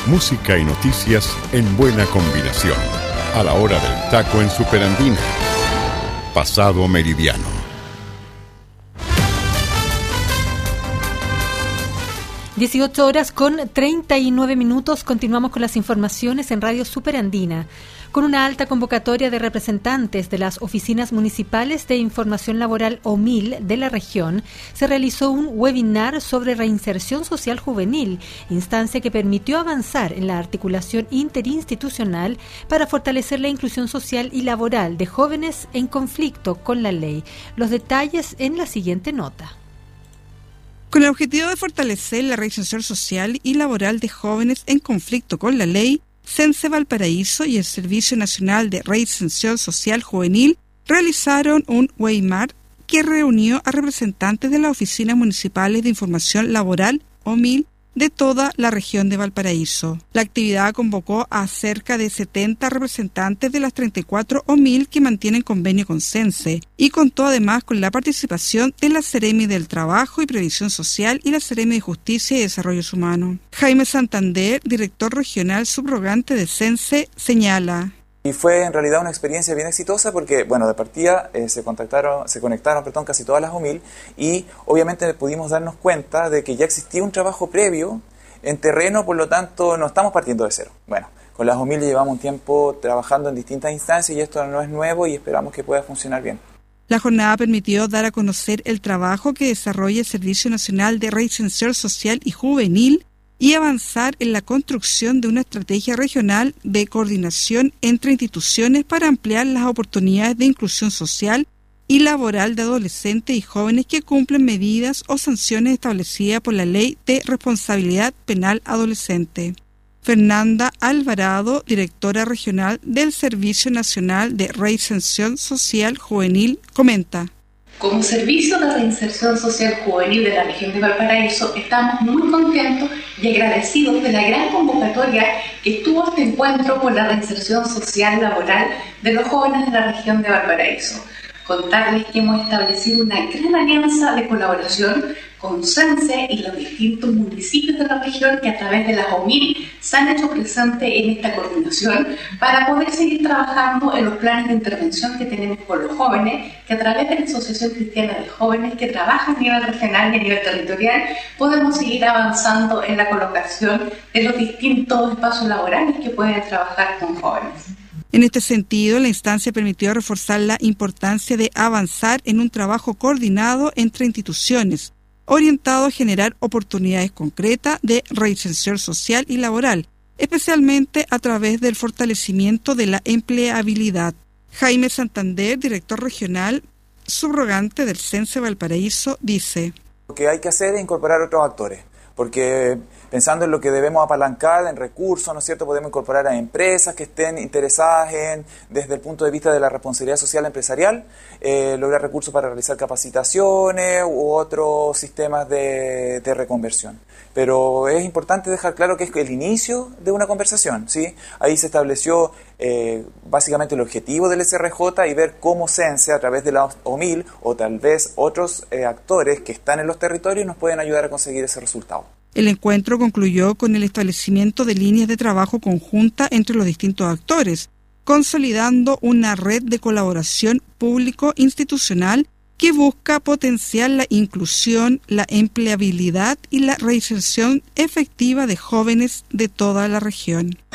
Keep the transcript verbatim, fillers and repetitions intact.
Música y noticias en buena combinación. A la hora del taco en Superandina. Pasado meridiano. dieciocho horas con treinta y nueve minutos. Continuamos con las informaciones en Radio Superandina. Con una alta convocatoria de representantes de las oficinas municipales de información laboral O M I L de la región, se realizó un webinar sobre reinserción social juvenil, instancia que permitió avanzar en la articulación interinstitucional para fortalecer la inclusión social y laboral de jóvenes en conflicto con la ley. Los detalles en la siguiente nota. Con el objetivo de fortalecer la reinserción social y laboral de jóvenes en conflicto con la ley, Sense Valparaíso y el Servicio Nacional de Reinserción Social Juvenil realizaron un webinar que reunió a representantes de las oficinas municipales de información laboral, O M I L, de toda la región de Valparaíso. La actividad convocó a cerca de setenta representantes de las treinta y cuatro O M I L que mantienen convenio con Sense y contó además con la participación de la Seremi del Trabajo y Previsión Social y la Seremi de Justicia y Desarrollos Humanos. Jaime Santander, director regional subrogante de Sense, señala: Y fue en realidad una experiencia bien exitosa porque, bueno, de partida eh, se contactaron, se conectaron, perdón, casi todas las O M I L y obviamente pudimos darnos cuenta de que ya existía un trabajo previo en terreno, por lo tanto no estamos partiendo de cero. Bueno, con las O M I L llevamos un tiempo trabajando en distintas instancias y esto no es nuevo y esperamos que pueda funcionar bien. La jornada permitió dar a conocer el trabajo que desarrolla el Servicio Nacional de Reinserción Social y Juvenil y avanzar en la construcción de una estrategia regional de coordinación entre instituciones para ampliar las oportunidades de inclusión social y laboral de adolescentes y jóvenes que cumplen medidas o sanciones establecidas por la Ley de Responsabilidad Penal Adolescente. Fernanda Alvarado, directora regional del Servicio Nacional de Reinserción Social Juvenil, comenta: Como Servicio de Reinserción Social Juvenil de la región de Valparaíso, estamos muy contentos y agradecidos de la gran convocatoria que tuvo este encuentro por la reinserción social laboral de los jóvenes de la región de Valparaíso. Contarles que hemos establecido una gran alianza de colaboración con Sense y los distintos municipios de la región que a través de las O M I L se han hecho presentes en esta coordinación para poder seguir trabajando en los planes de intervención que tenemos con los jóvenes, que a través de la Asociación Cristiana de Jóvenes que trabaja a nivel regional y a nivel territorial podemos seguir avanzando en la colocación de los distintos espacios laborales que pueden trabajar con jóvenes. En este sentido, la instancia permitió reforzar la importancia de avanzar en un trabajo coordinado entre instituciones, orientado a generar oportunidades concretas de reinserción social y laboral, especialmente a través del fortalecimiento de la empleabilidad. Jaime Santander, director regional subrogante del Sense Valparaíso, dice: Lo que hay que hacer es incorporar otros actores, porque pensando en lo que debemos apalancar en recursos, ¿no es cierto?, podemos incorporar a empresas que estén interesadas en, desde el punto de vista de la responsabilidad social empresarial, eh, lograr recursos para realizar capacitaciones u otros sistemas de, de reconversión. Pero es importante dejar claro que es el inicio de una conversación, ¿sí? Ahí se estableció eh, básicamente el objetivo del S R J y ver cómo Sense, a través de la O M I L o tal vez otros eh, actores que están en los territorios, nos pueden ayudar a conseguir ese resultado. El encuentro concluyó con el establecimiento de líneas de trabajo conjunta entre los distintos actores, consolidando una red de colaboración público-institucional que busca potenciar la inclusión, la empleabilidad y la reinserción efectiva de jóvenes de toda la región.